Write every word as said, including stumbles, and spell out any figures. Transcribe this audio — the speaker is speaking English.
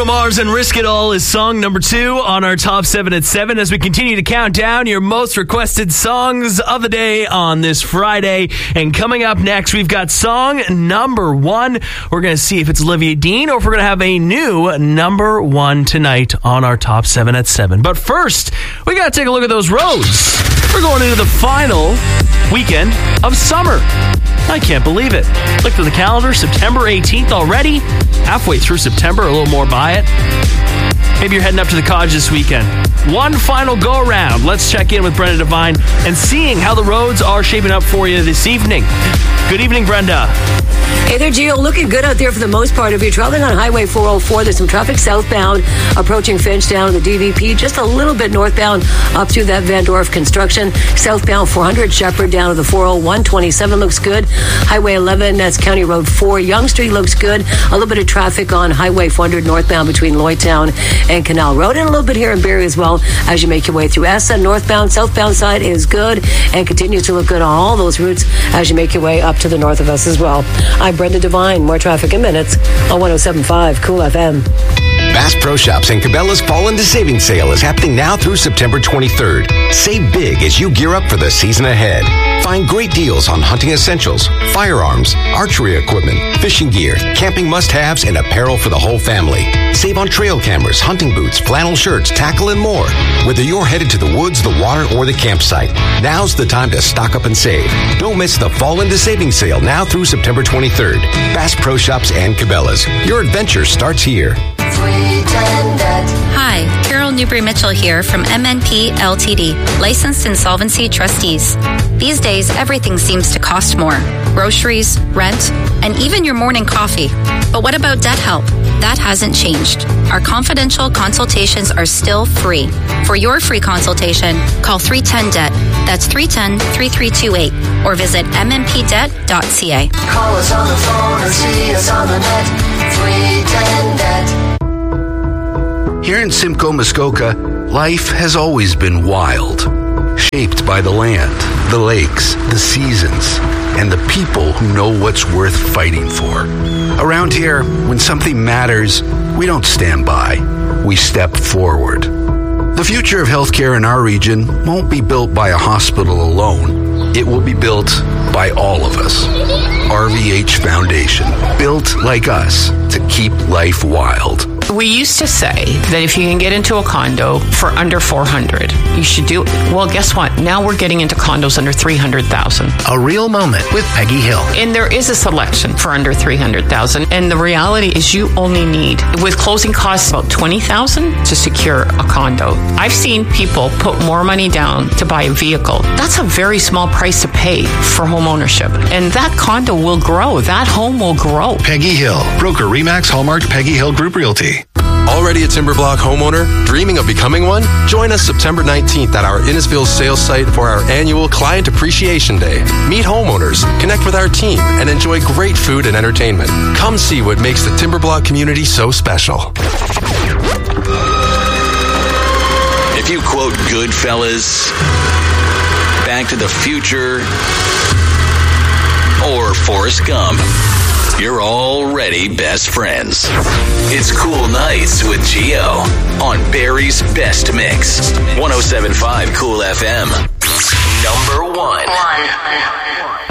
Mars and Risk It All is song number two on our top seven at seven as we continue to count down your most requested songs of the day on this Friday. And coming up next, we've got song number one. We're going to see if it's Olivia Dean or if we're going to have a new number one tonight on our top seven at seven. But first, we got to take a look at those roads. We're going into the final weekend of summer. I can't believe it. Looked at the calendar, September eighteenth already. Halfway through September, a little more by it. Maybe you're heading up to the Cottage this weekend. One final go-around. Let's check in with Brenda Devine and seeing how the roads are shaping up for you this evening. Good evening, Brenda. Hey there, Gio. Looking good out there for the most part. If you're traveling on Highway four oh four, there's some traffic southbound approaching Finch down to the D V P, just a little bit northbound up to that Van Dorf construction. Southbound four hundred Shepherd down to the four oh one. twenty-seven looks good. Highway eleven, that's County Road four. Yonge Street looks good. A little bit of traffic on Highway four hundred northbound between Lloydtown and Canal Road, and a little bit here in Barrie as well as you make your way through Essa. Northbound, southbound side is good and continues to look good on all those routes as you make your way up to the north of us as well. I'm Brenda Devine. More traffic in minutes on one oh seven point five Cool F M. Bass Pro Shops and Cabela's Fall into Savings Sale is happening now through September twenty-third. Save big as you gear up for the season ahead. Find great deals on hunting essentials, firearms, archery equipment, fishing gear, camping must-haves, and apparel for the whole family. Save on trail cameras, hunting boots, flannel shirts, tackle, and more. Whether you're headed to the woods, the water, or the campsite, now's the time to stock up and save. Don't miss the Fall into Savings Sale now through September twenty-third. Bass Pro Shops and Cabela's. Your adventure starts here. Hi, Carol Newbury-Mitchell here from M N P L T D, Licensed Insolvency Trustees. These days, everything seems to cost more. Groceries, rent, and even your morning coffee. But what about debt help? That hasn't changed. Our confidential consultations are still free. For your free consultation, call three one zero D E B T. That's three one zero, three three two eight or visit m n p debt dot c a. Call us on the phone or see us on the net. three one zero D E B T. Here in Simcoe, Muskoka, life has always been wild, shaped by the land, the lakes, the seasons, and the people who know what's worth fighting for. Around here, when something matters, we don't stand by, we step forward. The future of healthcare in our region won't be built by a hospital alone. It will be built by all of us. R V H Foundation, built like us to keep life wild. We used to say that if you can get into a condo for under four hundred, you should do it. Well, guess what? Now we're getting into condos under three hundred thousand. A real moment with Peggy Hill. And there is a selection for under three hundred thousand. And the reality is you only need, with closing costs about twenty thousand to secure a condo. I've seen people put more money down to buy a vehicle. That's a very small price to pay for home ownership. And that condo will grow. That home will grow. Peggy Hill, broker Remax Hallmark Peggy Hill Group Realty. Already a Timberblock homeowner? Dreaming of becoming one? Join us September nineteenth at our Innisfil sales site for our annual Client Appreciation Day. Meet homeowners, connect with our team, and enjoy great food and entertainment. Come see what makes the Timberblock community so special. If you quote Goodfellas, Back to the Future, or Forrest Gump, you're already best friends. It's Cool Nights with Gio on Barrie's Best Mix. one oh seven point five Cool F M. Number one. one.